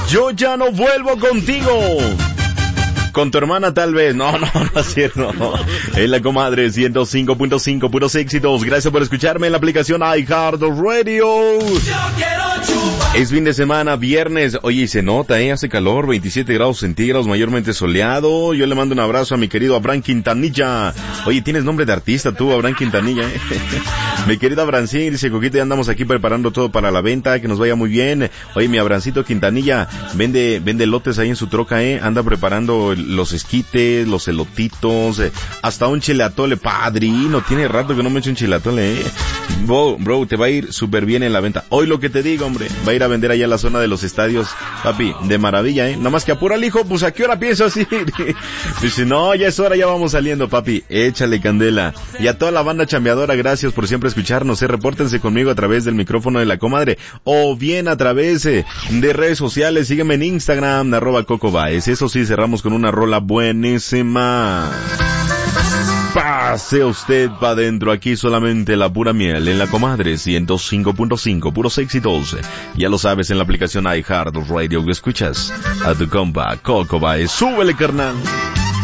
Yo ya no vuelvo contigo. Con tu hermana tal vez. No es cierto. En la comadre 105.5, puros éxitos. Gracias por escucharme en la aplicación iHeartRadio. Es fin de semana, viernes. Oye, se nota, hace calor, 27 grados centígrados, mayormente soleado. Yo le mando un abrazo a mi querido Abraham Quintanilla. Oye, tienes nombre de artista tú, Abraham Quintanilla, Mi querido Abrancín, dice Coquita, ya andamos aquí preparando todo para la venta, que nos vaya muy bien. Oye, mi Abrancito Quintanilla, vende lotes ahí en su troca, anda preparando los esquites, los elotitos, hasta un chile atole, padrino, tiene rato que no me echo un chile atole, Bro, te va a ir súper bien en la venta. Hoy lo que te digo, hombre, va a ir a vender allá en la zona de los estadios, papi, de maravilla, Nada más que apura al hijo, pues ¿a qué hora piensas ir? Dice, no, ya es hora, ya vamos saliendo, papi, échale candela. Y a toda la banda chambeadora, gracias por siempre escucharnos, repórtense conmigo a través del micrófono de la comadre, o bien a través de redes sociales, sígueme en Instagram, @CocoBaez. Eso sí, cerramos con una rola buenísima. Pase usted pa' dentro, aquí solamente la pura miel, en la comadre 105.5, puros éxitos. Ya lo sabes, en la aplicación iHeartRadio que escuchas a tu compa Coco Baez. Súbele, carnal.